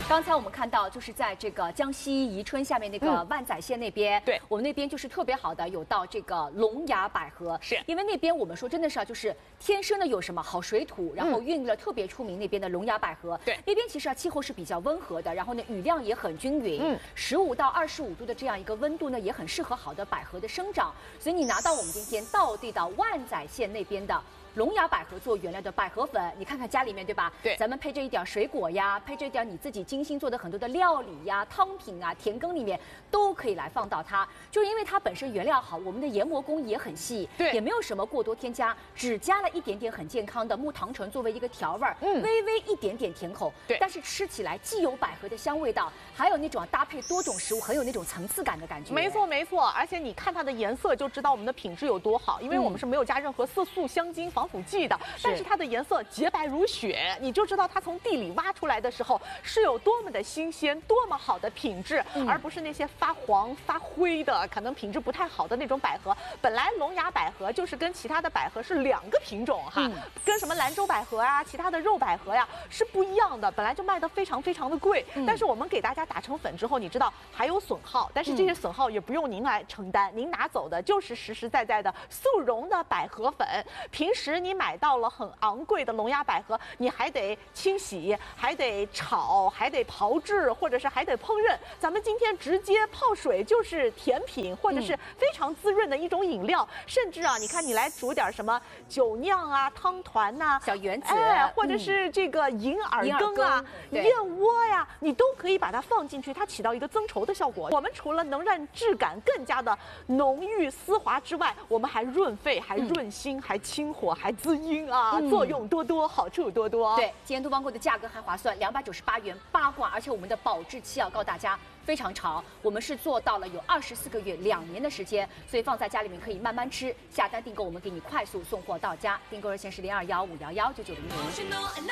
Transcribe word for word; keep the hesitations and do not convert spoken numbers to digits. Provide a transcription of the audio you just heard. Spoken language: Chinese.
刚才我们看到，就是在这个江西宜春下面那个万载县那边， 对我们那边就是特别好的，有到这个龙牙百合， 是因为那边我们说真的是啊，就是天生的有什么好水土，然后孕育了特别出名那边的龙牙百合。 对， 那边其实啊气候是比较温和的，然后呢雨量也很均匀，嗯，十五到二十五度的这样一个温度呢，也很适合好的百合的生长。所以你拿到我们今天道地的万载县那边的龙牙百合做原料的百合粉，你看看家里面对吧？ 对， 咱们配这一点水果呀，配这一点你自己精心做的很多的料理呀、汤品啊、甜羹里面都可以来放到它。就是因为它本身原料好，我们的研磨工也很细， 对， 也没有什么过多添加，只加了一点点很健康的木糖醇作为一个调味儿， 嗯， 微微一点点甜口， 对， 但是吃起来既有百合的香味道，还有那种搭配多种食物很有那种层次感的感觉。 没错没错，而且你看它的颜色就知道我们的品质有多好，因为我们是没有加任何色素、香精、防腐剂的。但是它的颜色洁白如雪，你就知道它从地里挖出来的时候是有多么的新鲜，多么好的品质，嗯、而不是那些发黄发灰的，可能品质不太好的那种百合。本来龙牙百合就是跟其他的百合是两个品种哈，嗯、跟什么兰州百合啊、其他的肉百合呀是不一样的，本来就卖得非常非常的贵。嗯、但是我们给大家打成粉之后，你知道还有损耗，但是这些损耗也不用您来承担，嗯、您拿走的就是实实在在的速溶的百合粉。平时你买到了很昂贵的龙牙百合，你还得清洗，还得炒，还得炮制，或者是还得烹饪。咱们今天直接泡水就是甜品，或者是非常滋润的一种饮料。嗯、甚至啊，你看你来煮点什么酒酿啊、汤团呐、啊、 小圆子， 哎，或者是这个银耳羹啊、嗯、燕窝呀，你都可以把它放进去，它起到一个增稠的效果。我们除了能让质感更加的浓郁丝滑之外，我们还润肺、还润心、嗯、还清火、还滋阴啊。嗯、作用多多，好处多多。 对，今天东方购的价格还划算，两百九十八元八罐，而且我们的保质期啊，告诉大家非常长，我们是做到了有二十四个月、两年的时间，所以放在家里面可以慢慢吃。下单订购，我们给你快速送货到家，订购热线是零二幺五幺幺九九零零。